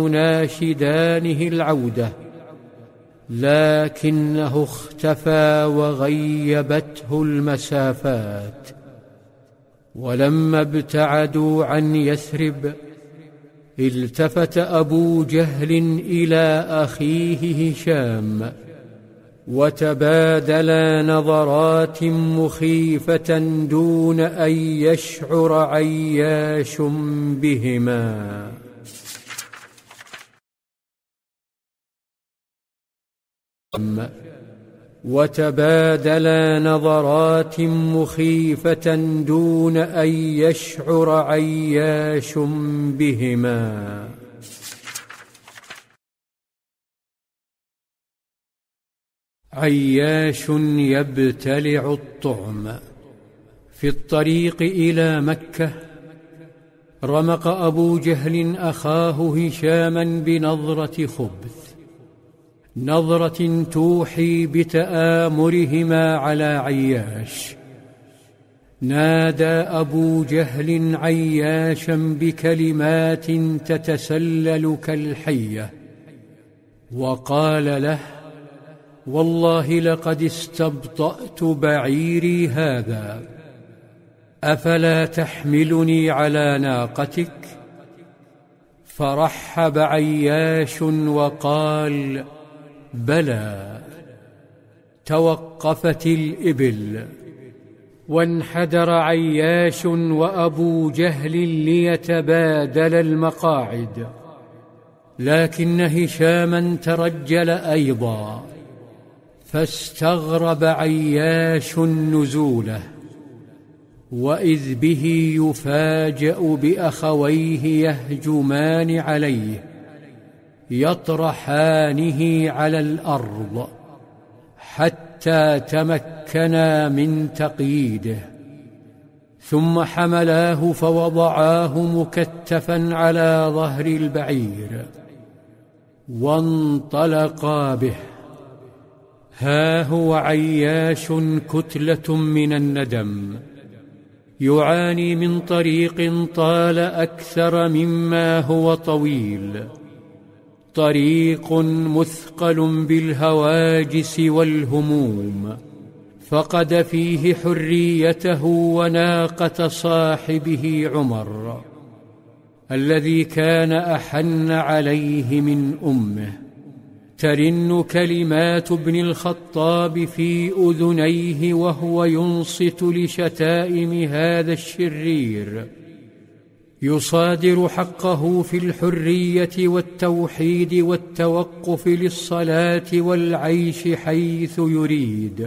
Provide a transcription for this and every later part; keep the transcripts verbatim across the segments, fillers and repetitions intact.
يناشدانه العودة، لكنه اختفى وغيبته المسافات. ولما ابتعدوا عن يثرب التفت أبو جهل إلى أخيه هشام، وتبادلا نظرات مخيفة دون أن يشعر عياش بهما. وتبادلا نظرات مخيفة دون أن يشعر عياش بهما. عياش يبتلع الطعم. في الطريق إلى مكة رمق أبو جهل أخاه هشاما بنظرة خبث، نظرة توحي بتآمرهما على عياش. نادى أبو جهل عياشا بكلمات تتسلل كالحية، وقال له: والله لقد استبطأت بعيري هذا، أفلا تحملني على ناقتك؟ فرحب عياش وقال: بلى. توقفت الإبل، وانحدر عياش وأبو جهل ليتبادل المقاعد، لكن هشاما ترجل أيضا، فاستغرب عياش نزوله، وإذ به يفاجأ بأخويه يهجمان عليه يطرحانه على الأرض حتى تمكنا من تقييده، ثم حملاه فوضعاه مكتفا على ظهر البعير وانطلقا به. ها هو عياش كتلة من الندم، يعاني من طريق طال أكثر مما هو طويل، طريق مثقل بالهواجس والهموم، فقد فيه حريته وناقة صاحبه عمر الذي كان أحن عليه من أمه. ترن كلمات ابن الخطاب في أذنيه وهو ينصت لشتائم هذا الشرير، يصادر حقه في الحرية والتوحيد والتوقف للصلاة والعيش حيث يريد.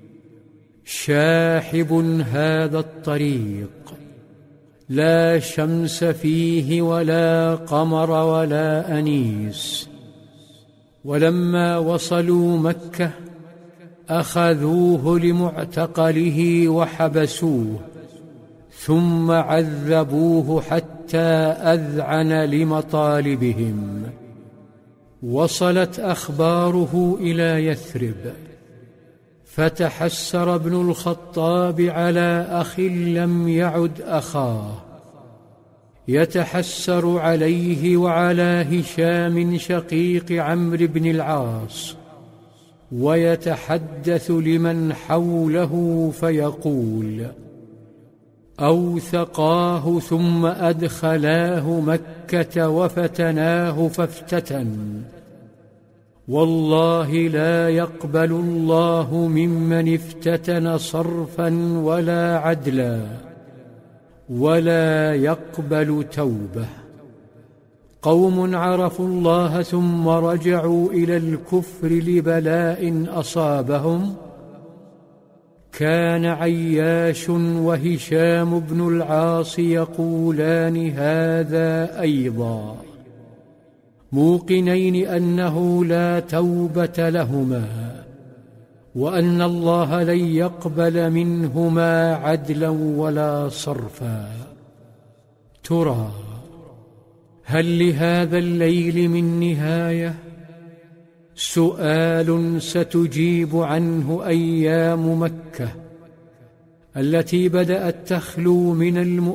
شاحب هذا الطريق، لا شمس فيه ولا قمر ولا أنيس. ولما وصلوا مكة أخذوه لمعتقله وحبسوه، ثم عذبوه حتى أذعن لمطالبهم. وصلت أخباره إلى يثرب، فتحسر ابن الخطاب على أخ لم يعد أخاه، يتحسر عليه وعلى هشام شقيق عمرو بن العاص، ويتحدث لمن حوله فيقول: أوثقاه ثم أدخلاه مكة وفتناه فافتتن، والله لا يقبل الله ممن افتتن صرفا ولا عدلا، ولا يقبل توبة. قوم عرفوا الله ثم رجعوا إلى الكفر لبلاء أصابهم، كان عياش وهشام بن العاص يقولان هذا أيضا، موقنين أنه لا توبة لهما، وأن الله لن يقبل منهما عدلا ولا صرفا. ترى هل لهذا الليل من نهاية؟ سؤال ستجيب عنه أيام مكة التي بدأت تخلو من المؤمنين